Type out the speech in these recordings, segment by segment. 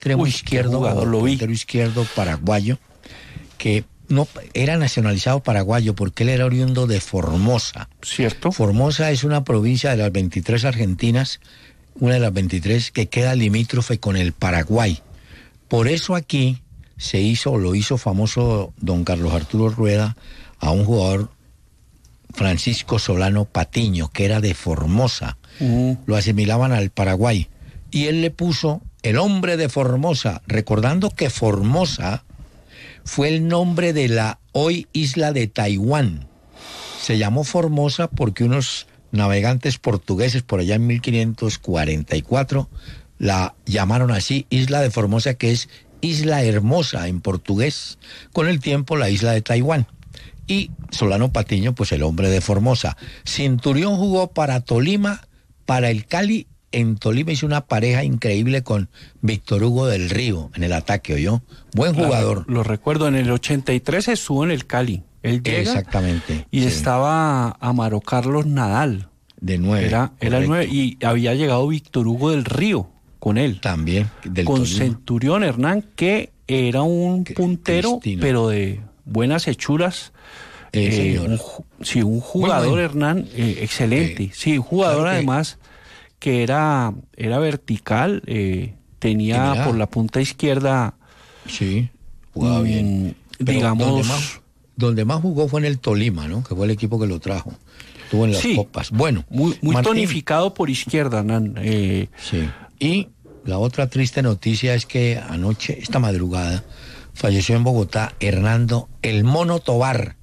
extremo izquierdo, jugador, lo vi. delantero izquierdo paraguayo, que no era nacionalizado paraguayo porque él era oriundo de Formosa. ¿Cierto? Formosa es una provincia de las 23 argentinas, una de las 23 que queda limítrofe con el Paraguay. Por eso aquí lo hizo famoso don Carlos Arturo Rueda a un jugador, Francisco Solano Patiño, que era de Formosa. Lo asimilaban al Paraguay. Y él le puso el hombre de Formosa, recordando que Formosa fue el nombre de la hoy isla de Taiwán. Se llamó Formosa porque unos navegantes portugueses por allá en 1544 la llamaron así, Isla de Formosa, que es Isla Hermosa en portugués, con el tiempo la isla de Taiwán. Y Solano Patiño, pues el hombre de Formosa. Centurión jugó para Tolima, para el Cali. En Tolima hizo una pareja increíble con Víctor Hugo del Río en el ataque, ¿oyó? Buen jugador. Lo recuerdo, en el 83 estuvo en el Cali. Él llega. Exactamente. Y sí. estaba Amaro Carlos Nadal. De 9. Era el 9. Y había llegado Víctor Hugo del Río con él. También. Del con Tolima. Centurión Hernán, que era un puntero, Cristino. pero de buenas hechuras. Señor. Un jugador, bueno. Hernán, excelente. Sí, un jugador Claro que- además que era vertical, tenía Y mira, por la punta izquierda, Sí, jugaba bien. Pero digamos... donde más jugó fue en el Tolima, ¿no? Que fue el equipo que lo trajo. Estuvo en las Sí, copas. Bueno, muy Martín, tonificado por izquierda, Hernán. Sí. Y la otra triste noticia es que anoche, esta madrugada, falleció en Bogotá Hernando El Mono Tobar.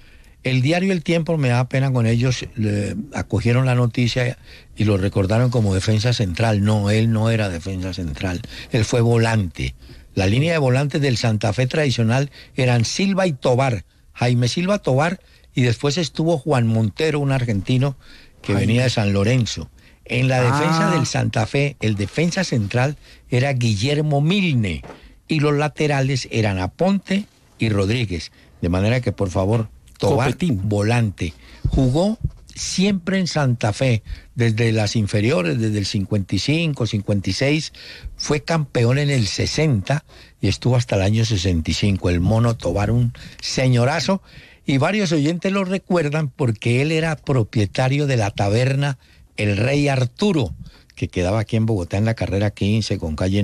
El diario El Tiempo, me da pena con ellos, acogieron la noticia y lo recordaron como defensa central. No, él no era defensa central, él fue volante. La línea de volantes del Santa Fe tradicional eran Silva y Tobar, Jaime Silva Tobar, y después estuvo Juan Montero, un argentino que venía de San Lorenzo. En la defensa del Santa Fe, el defensa central era Guillermo Milne, y los laterales eran Aponte y Rodríguez. De manera que, por favor, Tobar, Copetín. volante. Jugó siempre en Santa Fe, desde las inferiores, desde el 55, 56, fue campeón en el 60 y estuvo hasta el año 65. El Mono Tobar, un señorazo, y varios oyentes lo recuerdan porque él era propietario de la taberna El Rey Arturo, que quedaba aquí en Bogotá en la carrera 15 con calle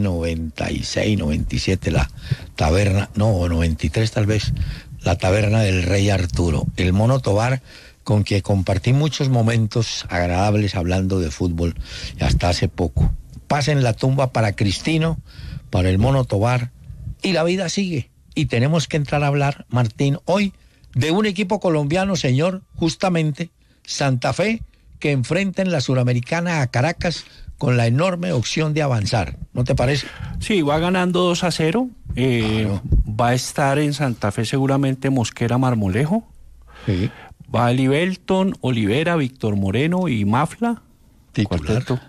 96, 97, la taberna, no, 93 tal vez, la taberna del Rey Arturo. El Mono Tobar, con quien compartí muchos momentos agradables hablando de fútbol hasta hace poco. Pasen la tumba para Cristino, para el Mono Tobar, y la vida sigue. Y tenemos que entrar a hablar, Martín, hoy de un equipo colombiano, señor, justamente, Santa Fe, que enfrenta en la Suramericana a Caracas con la enorme opción de avanzar. ¿No te parece? Sí, va ganando 2-0. Claro. Va a estar en Santa Fe seguramente Mosquera Marmolejo. Sí. Va Libelton, Olivera, Víctor Moreno y Mafla. Titular. Cuarteto.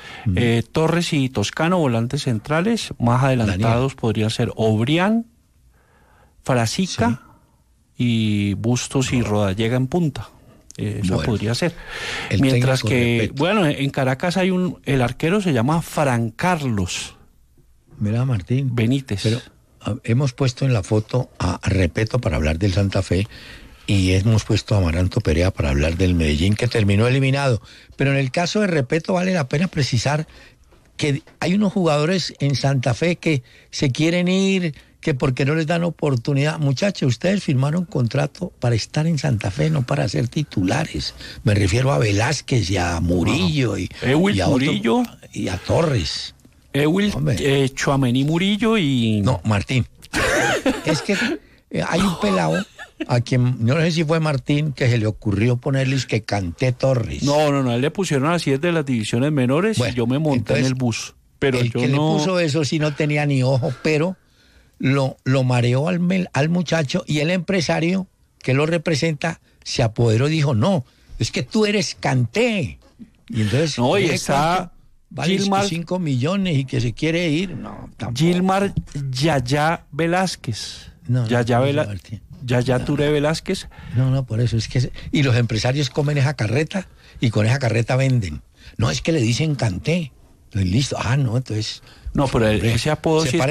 Torres y Toscano, volantes centrales. Más adelantados podrían ser Obrián, Frasica y Bustos y Rodallega en punta. Eso Bueno, podría ser. el Mientras técnico que, Repeto. bueno, en Caracas hay el arquero se llama Fran Carlos Mira, Martín. Benítez. Pero hemos puesto en la foto a Repeto para hablar del Santa Fe y hemos puesto a Amaranto Perea para hablar del Medellín, que terminó eliminado. Pero en el caso de Repeto vale la pena precisar que hay unos jugadores en Santa Fe que se quieren ir, que porque no les dan oportunidad. Muchachos, ustedes firmaron contrato para estar en Santa Fe, no para ser titulares. Me refiero a Velázquez y a Murillo y a Murillo y a Torres. Tchouaméni Murillo y... No, Martín. Es que hay un pelado a quien, no sé si fue Martín, que se le ocurrió ponerles que Canté Torres. No, él le pusieron así de las divisiones menores, bueno, y yo me monté entonces, en el bus. Pero el yo que no... le puso eso sí no tenía ni ojo, pero lo mareó al muchacho, y el empresario que lo representa se apoderó y dijo, no, es que tú eres Canté. Y entonces... No, y está... Vale Gilmar, 5 millones y que se quiere ir. No, tampoco. Gilmar Yaya Velázquez. Yaya Touré Velázquez. No, por eso es que... Y los empresarios comen esa carreta y con esa carreta venden. No, es que le dicen Canté. Listo. Ah, no, entonces... No, pero hombre, ese apodo se sí es